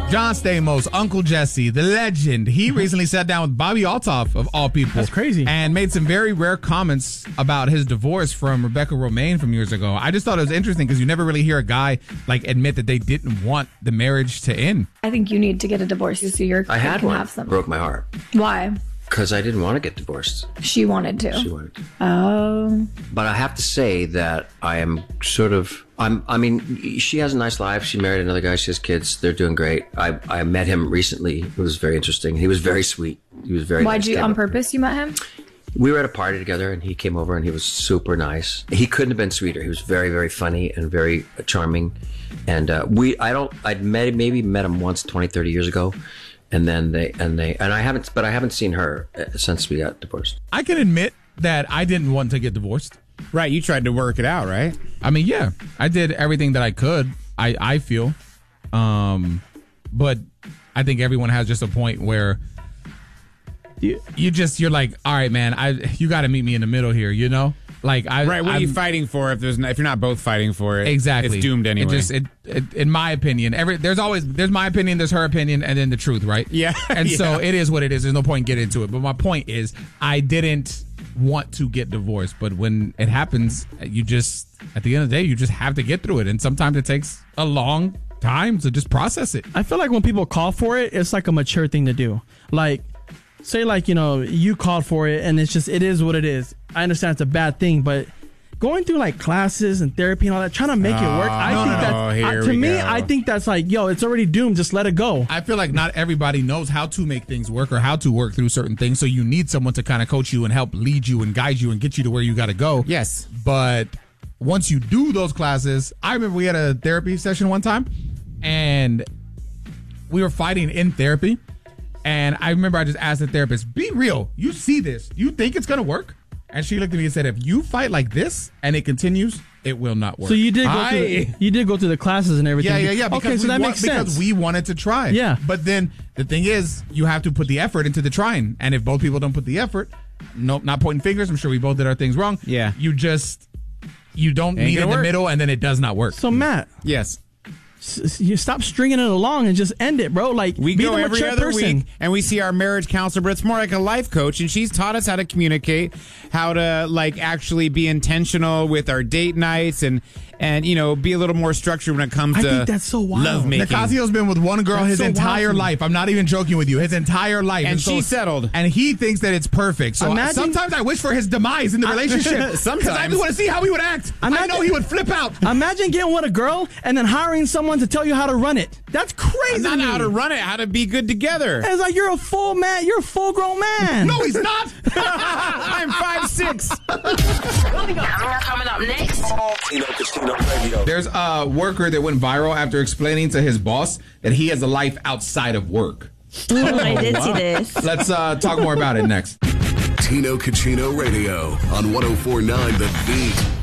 John Stamos, Uncle Jesse, the legend. He recently sat down with Bobby Altoff, of all people. That's crazy. And made some very rare comments about his divorce from Rebecca Romijn from years ago. I just thought it was interesting because you never really hear a guy admit that they didn't want the marriage to end. I think you need to get a divorce so your kid I had can one. have some. Broke my heart. Why? Because I didn't want to get divorced. She wanted to. She wanted to. Oh. But I have to say that I am sort of... I mean, she has a nice life. She married another guy. She has kids. They're doing great. I met him recently. It was very interesting. He was very sweet. He was very Why'd nice. you, on purpose, you met him? We were at a party together, and he came over, and he was super nice. He couldn't have been sweeter. He was very, very funny and very charming. And I'd maybe met him once 20, 30 years ago. And I haven't seen her since we got divorced. I can admit that I didn't want to get divorced. Right, you tried to work it out, right? I mean, yeah, I did everything that I could. I feel, but I think everyone has just a point where you're like, all right, man, you got to meet me in the middle here, you know? Like, right, what are you fighting for if you're not both fighting for it? Exactly. It's doomed anyway. In my opinion, there's my opinion, there's her opinion, and then the truth, right? Yeah. And so it is what it is. There's no point in getting into it. But my point is, I didn't want to get divorced, but when it happens, at the end of the day, you just have to get through it. And sometimes it takes a long time to just process it. I feel like when people call for it, it's like a mature thing to do. Like, say you called for it and it is what it is. I understand it's a bad thing, but going through classes and therapy and all that, trying to make it work, I think that's it's already doomed. Just let it go. I feel like not everybody knows how to make things work or how to work through certain things. So you need someone to kind of coach you and help lead you and guide you and get you to where you got to go. Yes. But once you do those classes, I remember we had a therapy session one time and we were fighting in therapy. And I remember I just asked the therapist, be real. You see this. You think it's going to work? And she looked at me and said, if you fight like this and it continues, it will not work. So you did go through the classes and everything. Yeah. Okay, so that makes sense. Because we wanted to try. Yeah. But then the thing is, you have to put the effort into the trying. And if both people don't put the effort, nope, not pointing fingers. I'm sure we both did our things wrong. Yeah. You don't meet in the middle and then it does not work. So Matt. Yes. You stop stringing it along and just end it, bro. We go every other week and we see our marriage counselor, but it's more like a life coach, and she's taught us how to communicate, how to actually be intentional with our date nights and be a little more structured when it comes to think that's so wild. love making. Nicasio's been with one girl his entire life. I'm not even joking with you. His entire life. And she settled. And he thinks that it's perfect. So sometimes I wish for his demise in the relationship. Sometimes. Because I just want to see how he would act. I know he would flip out. Imagine getting with a girl and then hiring someone to tell you how to run it. That's crazy. Not how to run it, how to be good together. It's like you're a full man. You're a full grown man. No, he's not. I'm 5'6". Coming up next. Tino Casino Radio. There's a worker that went viral after explaining to his boss that he has a life outside of work. I did see this. Let's talk more about it next. Tino Casino Radio on 104.9 The Beat.